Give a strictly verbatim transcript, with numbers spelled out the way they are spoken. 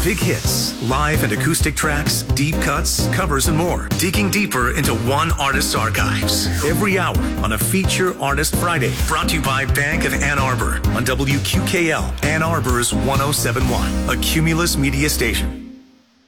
Big hits, live and acoustic tracks, deep cuts, covers, and more. Digging deeper into one artist's archives. Every hour on a Feature Artist Friday. Brought to you by Bank of Ann Arbor on W Q K L, Ann Arbor's one oh seven point one, a Cumulus Media station.